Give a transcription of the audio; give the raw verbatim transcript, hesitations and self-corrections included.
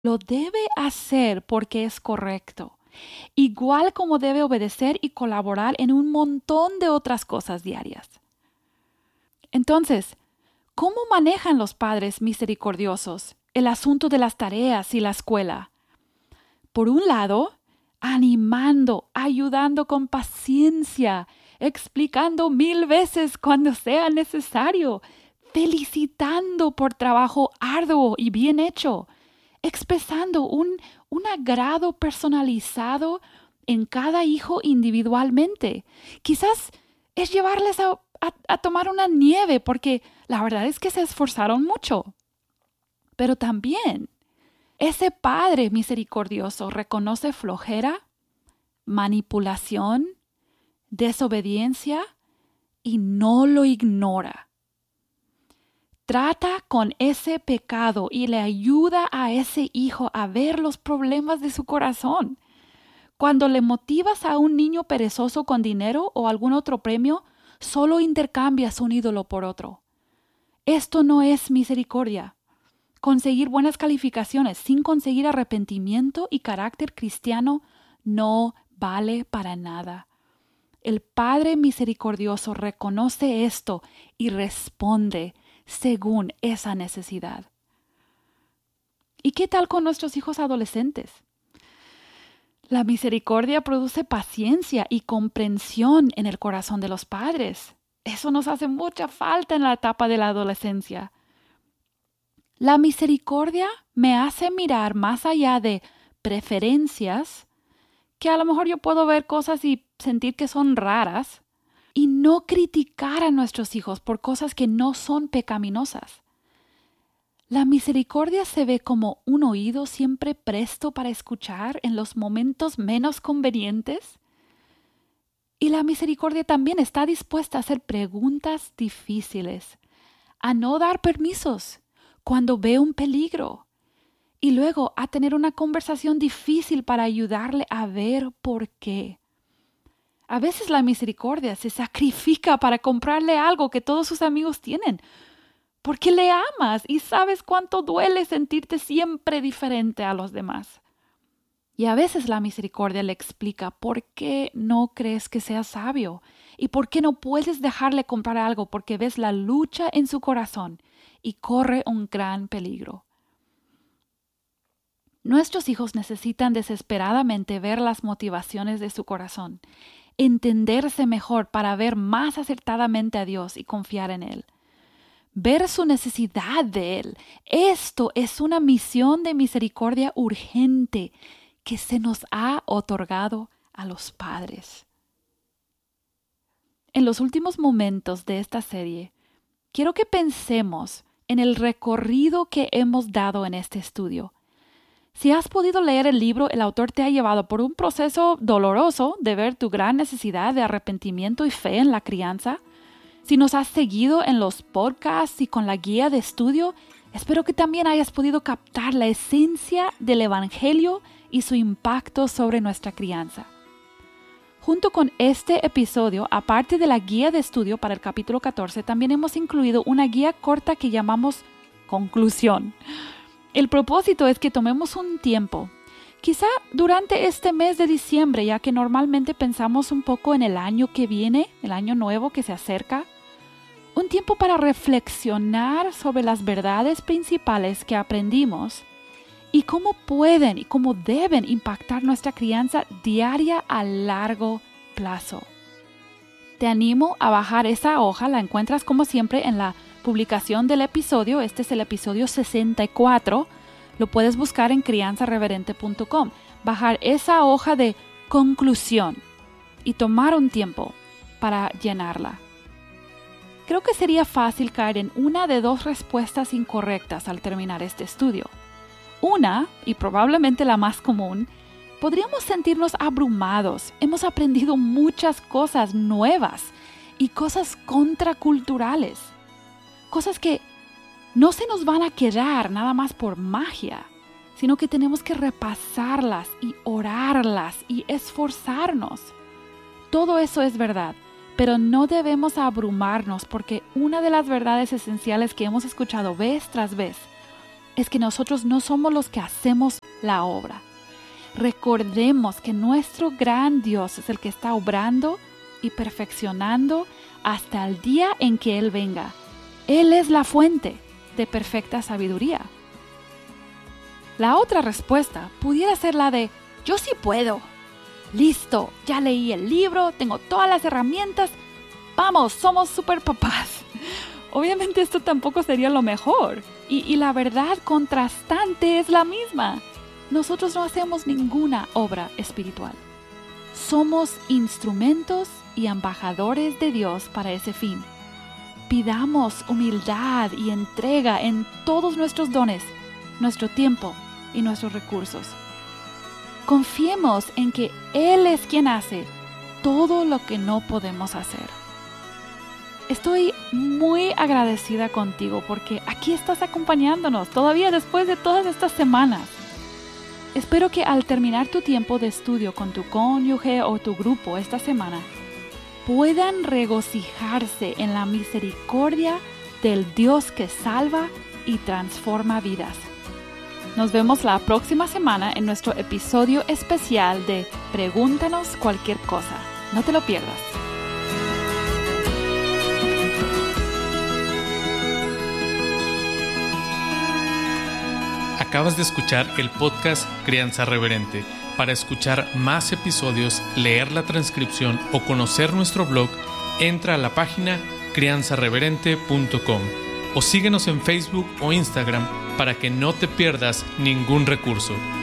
lo debe hacer porque es correcto, igual como debe obedecer y colaborar en un montón de otras cosas diarias. Entonces, ¿cómo manejan los padres misericordiosos el asunto de las tareas y la escuela? Por un lado, animando, ayudando con paciencia, explicando mil veces cuando sea necesario, felicitando por trabajo arduo y bien hecho, expresando un, un agrado personalizado en cada hijo individualmente. Quizás es llevarles a, a, a tomar una nieve porque la verdad es que se esforzaron mucho. Pero también ese Padre misericordioso reconoce flojera, manipulación, desobediencia y no lo ignora. Trata con ese pecado y le ayuda a ese hijo a ver los problemas de su corazón. Cuando le motivas a un niño perezoso con dinero o algún otro premio, solo intercambias un ídolo por otro. Esto no es misericordia. Conseguir buenas calificaciones sin conseguir arrepentimiento y carácter cristiano no vale para nada. El Padre misericordioso reconoce esto y responde según esa necesidad. ¿Y qué tal con nuestros hijos adolescentes? La misericordia produce paciencia y comprensión en el corazón de los padres. Eso nos hace mucha falta en la etapa de la adolescencia. La misericordia me hace mirar más allá de preferencias, que a lo mejor yo puedo ver cosas y sentir que son raras, y no criticar a nuestros hijos por cosas que no son pecaminosas. La misericordia se ve como un oído siempre presto para escuchar en los momentos menos convenientes. Y la misericordia también está dispuesta a hacer preguntas difíciles, a no dar permisos cuando ve un peligro, y luego a tener una conversación difícil para ayudarle a ver por qué. A veces la misericordia se sacrifica para comprarle algo que todos sus amigos tienen, porque le amas y sabes cuánto duele sentirte siempre diferente a los demás. Y a veces la misericordia le explica por qué no crees que sea sabio y por qué no puedes dejarle comprar algo porque ves la lucha en su corazón y corre un gran peligro. Nuestros hijos necesitan desesperadamente ver las motivaciones de su corazón, entenderse mejor para ver más acertadamente a Dios y confiar en Él. Ver su necesidad de Él. Esto es una misión de misericordia urgente que se nos ha otorgado a los padres. En los últimos momentos de esta serie, quiero que pensemos en el recorrido que hemos dado en este estudio. Si has podido leer el libro, el autor te ha llevado por un proceso doloroso de ver tu gran necesidad de arrepentimiento y fe en la crianza. Si nos has seguido en los podcasts y con la guía de estudio, espero que también hayas podido captar la esencia del Evangelio y su impacto sobre nuestra crianza. Junto con este episodio, aparte de la guía de estudio para el capítulo catorce, también hemos incluido una guía corta que llamamos Conclusión. El propósito es que tomemos un tiempo, quizá durante este mes de diciembre, ya que normalmente pensamos un poco en el año que viene, el año nuevo que se acerca, un tiempo para reflexionar sobre las verdades principales que aprendimos y cómo pueden y cómo deben impactar nuestra crianza diaria a largo plazo. Te animo a bajar esa hoja, la encuentras como siempre en la publicación del episodio. Este es el episodio sesenta y cuatro. Lo puedes buscar en crianza reverente punto com. Bajar esa hoja de conclusión y tomar un tiempo para llenarla. Creo que sería fácil caer en una de dos respuestas incorrectas al terminar este estudio. Una, y probablemente la más común, podríamos sentirnos abrumados. Hemos aprendido muchas cosas nuevas y cosas contraculturales. Cosas que no se nos van a quedar nada más por magia, sino que tenemos que repasarlas y orarlas y esforzarnos. Todo eso es verdad, pero no debemos abrumarnos porque una de las verdades esenciales que hemos escuchado vez tras vez es que nosotros no somos los que hacemos la obra. Recordemos que nuestro gran Dios es el que está obrando y perfeccionando hasta el día en que Él venga. Él es la fuente de perfecta sabiduría. La otra respuesta pudiera ser la de yo sí puedo. Listo, ya leí el libro, tengo todas las herramientas. Vamos, somos super papás. Obviamente esto tampoco sería lo mejor. Y, y la verdad contrastante es la misma. Nosotros no hacemos ninguna obra espiritual. Somos instrumentos y embajadores de Dios para ese fin. Pidamos humildad y entrega en todos nuestros dones, nuestro tiempo y nuestros recursos. Confiemos en que Él es quien hace todo lo que no podemos hacer. Estoy muy agradecida contigo porque aquí estás acompañándonos todavía después de todas estas semanas. Espero que al terminar tu tiempo de estudio con tu cónyuge o tu grupo esta semana, puedan regocijarse en la misericordia del Dios que salva y transforma vidas. Nos vemos la próxima semana en nuestro episodio especial de Pregúntanos cualquier cosa. No te lo pierdas. Acabas de escuchar el podcast Crianza Reverente. Para escuchar más episodios, leer la transcripción o conocer nuestro blog, entra a la página crianza reverente punto com o síguenos en Facebook o Instagram para que no te pierdas ningún recurso.